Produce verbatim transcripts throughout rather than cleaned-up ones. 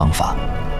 方法。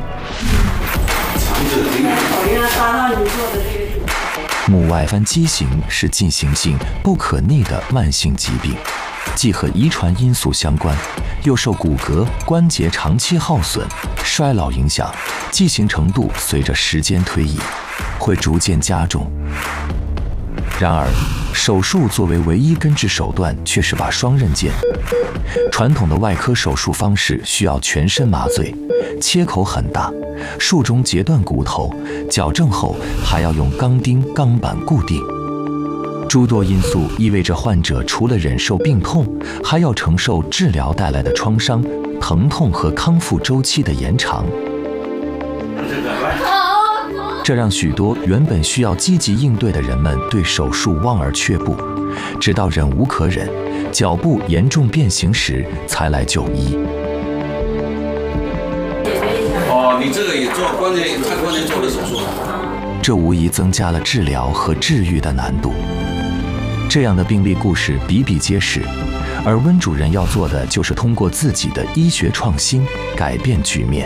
母外翻畸形是进行性不可逆的慢性疾病，既和遗传因素相关，又受骨骼、关节长期耗损、衰老影响，畸形程度随着时间推移会逐渐加重。然而，手术作为唯一根治手段，却是把双刃剑。传统的外科手术方式需要全身麻醉，切口很大，术中截断骨头，矫正后还要用钢钉、钢板固定。诸多因素意味着患者除了忍受病痛，还要承受治疗带来的创伤、疼痛和康复周期的延长。这让许多原本需要积极应对的人们对手术望而却步，直到忍无可忍，脚部严重变形时才来就医。 哦，你这个也做关节，太关节做的手术。 这无疑增加了治疗和治愈的难度。这样的病例故事比比皆是，而温主任要做的就是通过自己的医学创新改变局面。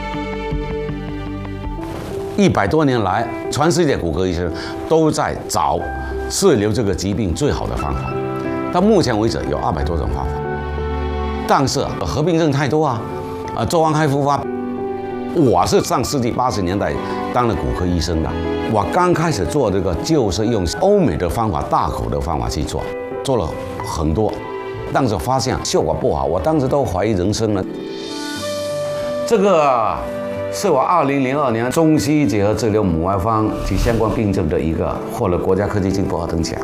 一百多年来，全世界骨科医生都在找治疗这个疾病最好的方法。到目前为止，有二百多种方法，但是合并症太多啊，啊，做完开复发。我是上世纪八十年代当了骨科医生的，我刚开始做这个就是用欧美的方法、大口的方法去做，做了很多，但是发现效果不好，我当时都怀疑人生了。这个是我二零零二年中西医结合治疗母外翻及相关病症的一个获了国家科技进步二等奖。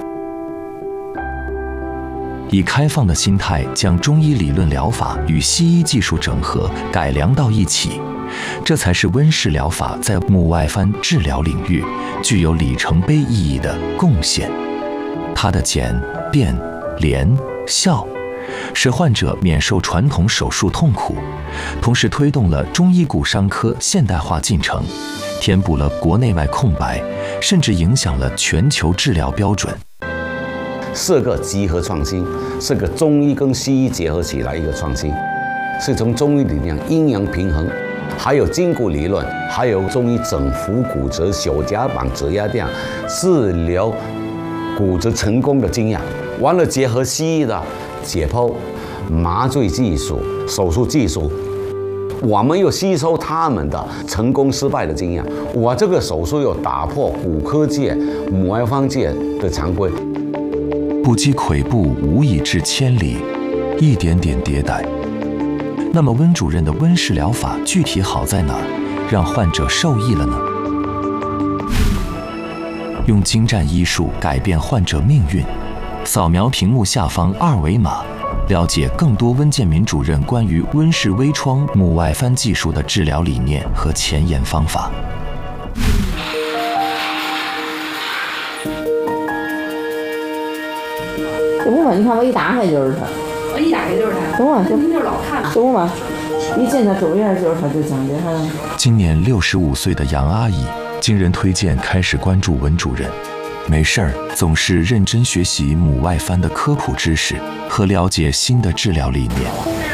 以开放的心态将中医理论疗法与西医技术整合改良到一起，这才是温氏疗法在母外翻治疗领域具有里程碑意义的贡献。它的简、便、廉、效，使患者免受传统手术痛苦，同时推动了中医骨伤科现代化进程，填补了国内外空白，甚至影响了全球治疗标准。 是个集合创新，是个中医跟西医结合起来一个创新，是从中医理念阴阳平衡，还有筋骨理论，还有中医整复骨折、小夹板、折压垫治疗骨折成功的经验，完了结合西医的解剖、麻醉技术、手术技术，我们又吸收他们的成功失败的经验。我这个手术又打破骨科界、母外翻界的常规。 不积跬步，无以至千里，一点点迭代。那么温主任的温氏疗法具体好在哪儿，让患者受益了呢？用精湛医术改变患者命运。扫描屏幕下方二维码，了解更多温建民主任关于温氏微创母外翻技术的治疗理念和前沿方法。 这不嘛，你看我一打开就是他， 我一打开就是他， 懂吗？ 您就老看， 这不嘛，一见他周眼就是他，就讲的他。 今年六十五岁的杨阿姨，经人推荐开始关注温主任，没事儿总是认真学习母外翻的科普知识和了解新的治疗理念。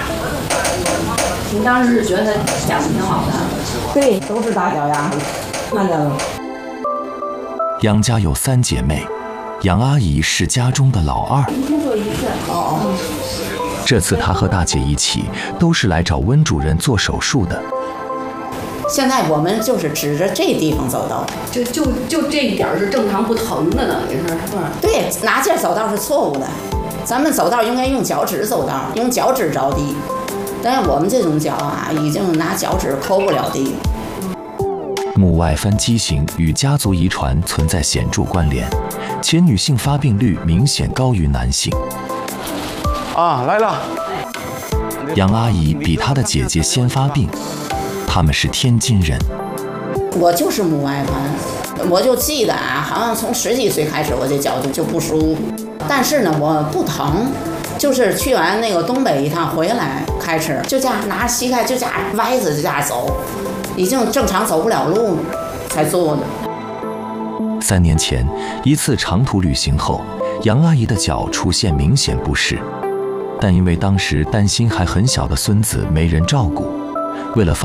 您当时是觉得他讲的挺好的？ 对，都是大脚丫，看见了。 杨家有三姐妹。杨阿姨是家中的老二， 一天做一次。哦。 这次她和大姐一起，都是来找温主任做手术的。 现在我们就是指着这地方走道， 就就就这一点是正常不疼的呢，也是是吧？ 对，拿劲走道是错误的，咱们走道应该用脚趾走道，用脚趾着地。但是我们这种脚啊，已经拿脚趾抠不了地。 母外翻畸形与家族遗传存在显著关联，且女性发病率明显高于男性。 啊，来了！ 杨阿姨比她的姐姐先发病，他们是天津人。 我就是母外翻，我就记得啊，好像从十几岁开始我这脚就就不舒服，但是呢我不疼，就是去完那个东北一趟回来开始就这样拿膝盖就这样歪着就这样走。已经正常走不了路才做的。 三年前，一次长途旅行后，杨阿姨的脚出现明显不适，但因为当时担心还很小的孙子没人照顾，为了方